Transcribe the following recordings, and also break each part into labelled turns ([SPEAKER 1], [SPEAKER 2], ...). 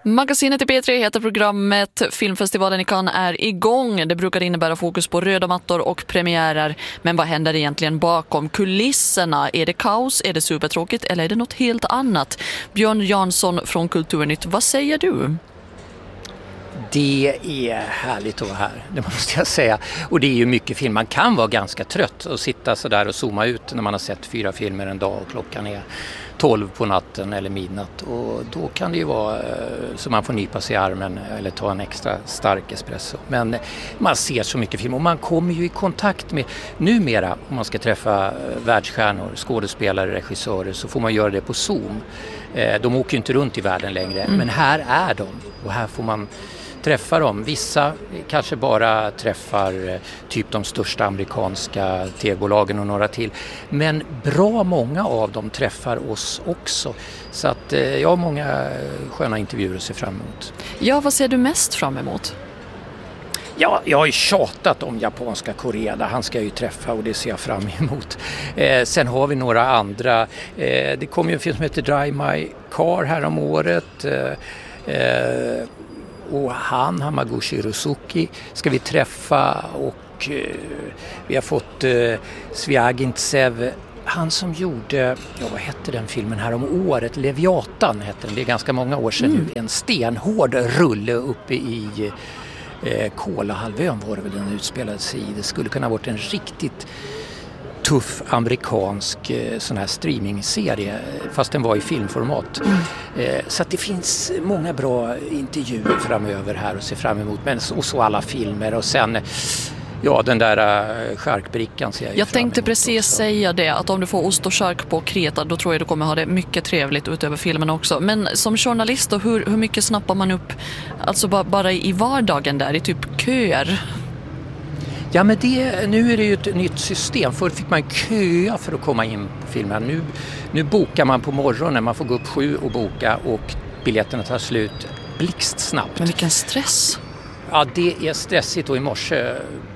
[SPEAKER 1] Magasinet i P3 heter programmet. Filmfestivalen i Cannes är igång. Det brukar innebära fokus på röda mattor och premiärer. Men vad händer egentligen bakom kulisserna? Är det kaos, är det supertråkigt eller är det något helt annat? Björn Jansson från Kulturnytt, vad säger du?
[SPEAKER 2] Det är härligt att vara här, det måste jag säga. Och det är ju mycket film. Man kan vara ganska trött och sitta så där och zooma ut när man har sett 4 filmer en dag och klockan är 12 på natten eller midnatt. Och då kan det ju vara så man får nypa sig i armen eller ta en extra stark espresso. Men man ser så mycket film och man kommer ju i kontakt med, numera om man ska träffa världsstjärnor, skådespelare, regissörer, så får man göra det på Zoom. De åker ju inte runt i världen längre, men här är de och här får man träffa dem. Vissa kanske bara träffar typ de största amerikanska tv-bolagen och några till. Men bra många av dem träffar oss också. Så att jag har många sköna intervjuer att se fram emot.
[SPEAKER 1] Ja, vad ser du mest fram emot?
[SPEAKER 2] Ja, jag har ju tjatat om japanska Koreeda. Han ska jag ju träffa och det ser jag fram emot. Sen har vi några andra. Det kom ju en film som heter Drive My Car här om året. Och Hamaguchi Rosuki ska vi träffa och vi har fått Sviagintsev, han som gjorde, vad hette den filmen här om året, Leviatan hette den, det är ganska många år sedan nu, en stenhård rulle uppe i Kolahalvön var det väl den utspelade sig i. Det skulle kunna ha varit en riktigt tuff amerikansk sån här streamingserie fast den var i filmformat. Så att det finns många bra intervjuer framöver här och se fram emot, men och så alla filmer och sen den där charkbrickan ser jag
[SPEAKER 1] tänkte precis också säga det, att om du får ost och chark på Kreta, då tror jag du kommer ha det mycket trevligt utöver filmen också. Men som journalist då, hur mycket snappar man upp alltså bara i vardagen där, i typ köer?
[SPEAKER 2] Ja, men nu är det ju ett nytt system. Förr fick man köa för att komma in på filmen. Nu bokar man på morgonen. Man får gå upp 7 och boka och biljetterna tar slut blixtsnabbt.
[SPEAKER 1] Men vilken stress.
[SPEAKER 2] Ja, det är stressigt och i morse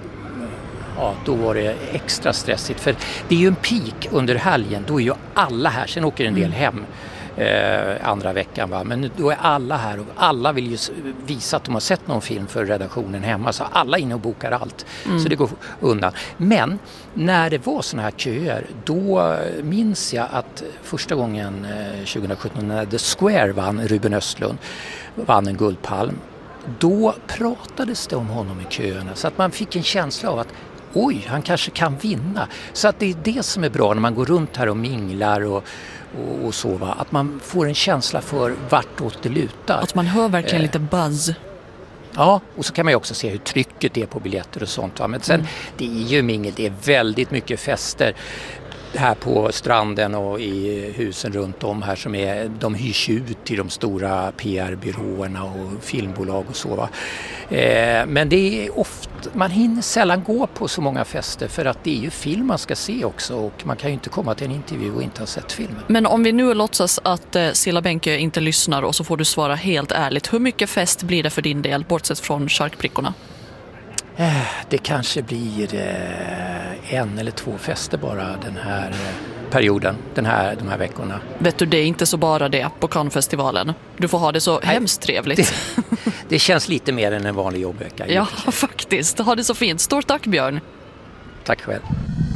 [SPEAKER 2] då var det extra stressigt. För det är ju en peak under helgen. Då är ju alla här. Sen åker en del hem andra veckan. Va? Men då är alla här och alla vill ju visa att de har sett någon film för redaktionen hemma. Så alla inne och bokar allt. Så det går undan. Men när det var såna här köer, då minns jag att första gången 2017 när The Square vann, Ruben Östlund vann en Guldpalm. Då pratades det om honom i köerna så att man fick en känsla av att oj, han kanske kan vinna. Så att det är det som är bra när man går runt här och minglar och så, va? Att man får en känsla för vartåt det lutar.
[SPEAKER 1] Att man hör verkligen lite buzz.
[SPEAKER 2] Ja, och så kan man ju också se hur trycket är på biljetter och sånt. Va? Men sen, det är ju mingel, det är väldigt mycket fester här på stranden och i husen runt om här som de hyrs ut till de stora PR-byråerna och filmbolag och så, va? Men det är ofta, man hinner sällan gå på så många fester för att det är ju film man ska se också och man kan ju inte komma till en intervju och inte ha sett filmen.
[SPEAKER 1] Men om vi nu låtsas att Silla Bänke inte lyssnar och så får du svara helt ärligt, hur mycket fest blir det för din del bortsett från charkbrickorna?
[SPEAKER 2] Det kanske blir 1 eller 2 fester bara den här perioden, de här veckorna.
[SPEAKER 1] Vet du, det är inte så bara det på Cannes-festivalen. Du får ha det så hemskt trevligt.
[SPEAKER 2] Det känns lite mer än en vanlig jobbvecka.
[SPEAKER 1] Ja, faktiskt. Ha det så fint. Stort tack, Björn.
[SPEAKER 2] Tack själv.